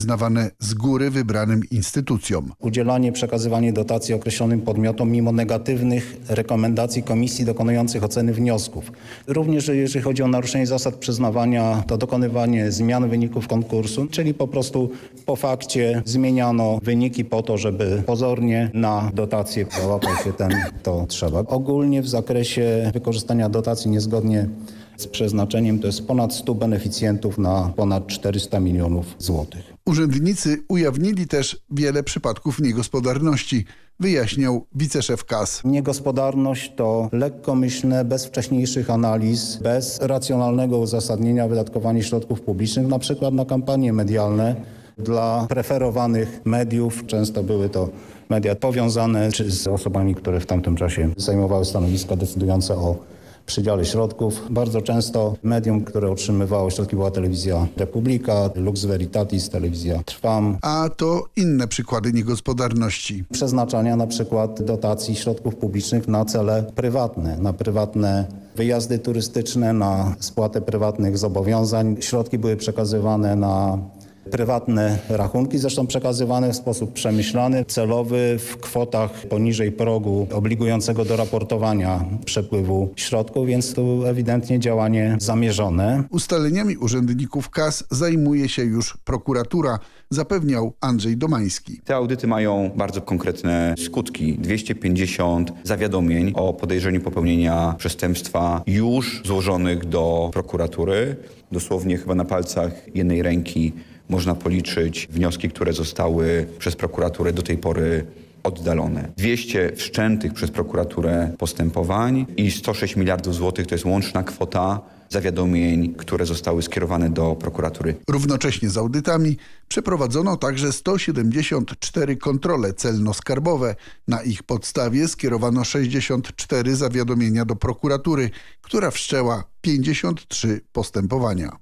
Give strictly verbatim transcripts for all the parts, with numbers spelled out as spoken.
znawane z góry wybranym instytucjom. Udzielanie, przekazywanie dotacji określonym podmiotom mimo negatywnych rekomendacji komisji dokonujących oceny wniosków. Również jeżeli chodzi o naruszenie zasad przyznawania, to dokonywanie zmian wyników konkursu, czyli po prostu po fakcie zmieniano wyniki po to, żeby pozornie na dotację załapał się ten, to trzeba. Ogólnie w zakresie wykorzystania dotacji niezgodnie z przeznaczeniem to jest ponad stu beneficjentów na ponad czterysta milionów złotych. Urzędnicy ujawnili też wiele przypadków niegospodarności, wyjaśniał wiceszef K A S. Niegospodarność to lekkomyślne, bez wcześniejszych analiz, bez racjonalnego uzasadnienia wydatkowanie środków publicznych, na przykład na kampanie medialne dla preferowanych mediów. Często były to media powiązane czy z osobami, które w tamtym czasie zajmowały stanowiska decydujące o przydziale środków. Bardzo często medium, które otrzymywało środki, była telewizja Republika, Lux Veritatis, telewizja Trwam. A to inne przykłady niegospodarności. Przeznaczania na przykład dotacji środków publicznych na cele prywatne, na prywatne wyjazdy turystyczne, na spłatę prywatnych zobowiązań. Środki były przekazywane na prywatne rachunki, zresztą przekazywane w sposób przemyślany, celowy, w kwotach poniżej progu obligującego do raportowania przepływu środków, więc tu ewidentnie działanie zamierzone. Ustaleniami urzędników K A S zajmuje się już prokuratura, zapewniał Andrzej Domański. Te audyty mają bardzo konkretne skutki. dwieście pięćdziesiąt zawiadomień o podejrzeniu popełnienia przestępstwa już złożonych do prokuratury. Dosłownie chyba na palcach jednej ręki można policzyć wnioski, które zostały przez prokuraturę do tej pory oddalone. dwieście wszczętych przez prokuraturę postępowań i sto sześć miliardów złotych to jest łączna kwota zawiadomień, które zostały skierowane do prokuratury. Równocześnie z audytami przeprowadzono także sto siedemdziesiąt cztery kontrole celno-skarbowe. Na ich podstawie skierowano sześćdziesiąt cztery zawiadomienia do prokuratury, która wszczęła pięćdziesiąt trzy postępowania.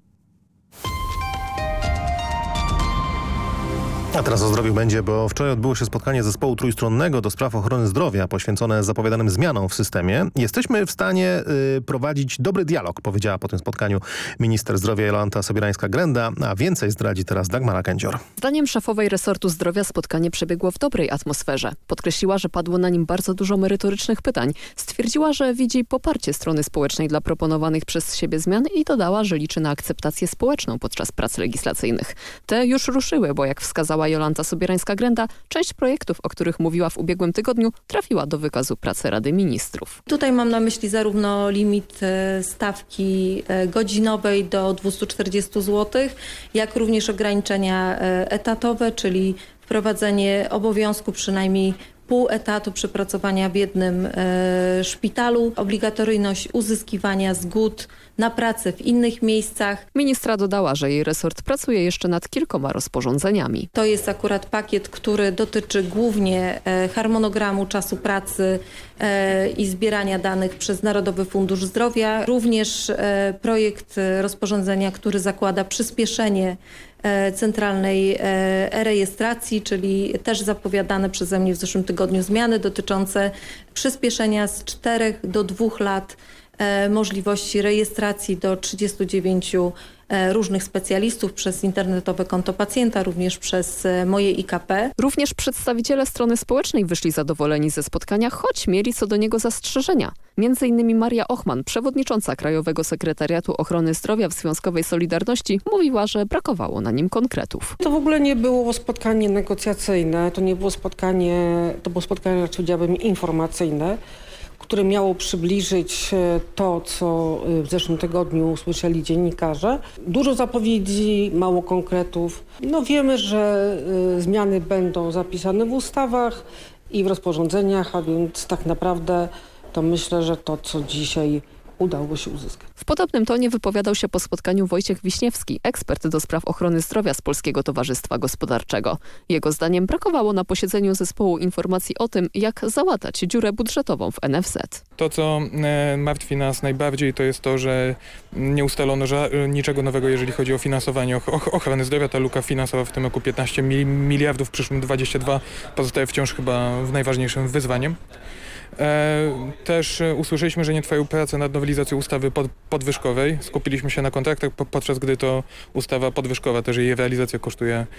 A teraz o zdrowiu będzie, bo wczoraj odbyło się spotkanie zespołu trójstronnego do spraw ochrony zdrowia poświęcone zapowiadanym zmianom w systemie. Jesteśmy w stanie y, prowadzić dobry dialog, powiedziała po tym spotkaniu minister zdrowia Jolanta Sobierańska-Grenda, a więcej zdradzi teraz Dagmara Kędzior. Zdaniem szefowej resortu zdrowia spotkanie przebiegło w dobrej atmosferze. Podkreśliła, że padło na nim bardzo dużo merytorycznych pytań. Stwierdziła, że widzi poparcie strony społecznej dla proponowanych przez siebie zmian i dodała, że liczy na akceptację społeczną podczas prac legislacyjnych. Te już ruszyły, bo jak wskazała Jolanta Sobierańska-Grenda, część projektów, o których mówiła w ubiegłym tygodniu, trafiła do wykazu pracy Rady Ministrów. Tutaj mam na myśli zarówno limit stawki godzinowej do dwieście czterdzieści złotych, jak również ograniczenia etatowe, czyli wprowadzenie obowiązku przynajmniej pół etatu przepracowania w jednym e, szpitalu, obligatoryjność uzyskiwania zgód na pracę w innych miejscach. Ministra dodała, że jej resort pracuje jeszcze nad kilkoma rozporządzeniami. To jest akurat pakiet, który dotyczy głównie e, harmonogramu czasu pracy e, i zbierania danych przez Narodowy Fundusz Zdrowia. Również e, projekt rozporządzenia, który zakłada przyspieszenie centralnej e-rejestracji, czyli też zapowiadane przeze mnie w zeszłym tygodniu zmiany dotyczące przyspieszenia z czterech do dwóch lat możliwości rejestracji do trzydziestu dziewięciu różnych specjalistów przez internetowe konto pacjenta, również przez Moje I K P. Również przedstawiciele strony społecznej wyszli zadowoleni ze spotkania, choć mieli co do niego zastrzeżenia. Między innymi Maria Ochman, przewodnicząca Krajowego Sekretariatu Ochrony Zdrowia w Związkowej Solidarności, mówiła, że brakowało na nim konkretów. To w ogóle nie było spotkanie negocjacyjne, to nie było spotkanie, to było spotkanie raczej powiedziałabym informacyjne, które miało przybliżyć to, co w zeszłym tygodniu usłyszeli dziennikarze. Dużo zapowiedzi, mało konkretów. No wiemy, że zmiany będą zapisane w ustawach i w rozporządzeniach, a więc tak naprawdę to myślę, że to, co dzisiaj udało się uzyskać. W podobnym tonie wypowiadał się po spotkaniu Wojciech Wiśniewski, ekspert do spraw ochrony zdrowia z Polskiego Towarzystwa Gospodarczego. Jego zdaniem brakowało na posiedzeniu zespołu informacji o tym, jak załatać dziurę budżetową w N F Z. To, co martwi nas najbardziej, to jest to, że nie ustalono niczego nowego, jeżeli chodzi o finansowanie ochrony zdrowia. Ta luka finansowa w tym roku piętnaście miliardów, w przyszłym dwadzieścia dwa pozostaje wciąż chyba najważniejszym wyzwaniem. E, też e, usłyszeliśmy, że nie trwają prace nad nowelizacją ustawy pod, podwyżkowej. Skupiliśmy się na kontraktach, po, podczas gdy to ustawa podwyżkowa, też jej realizacja kosztuje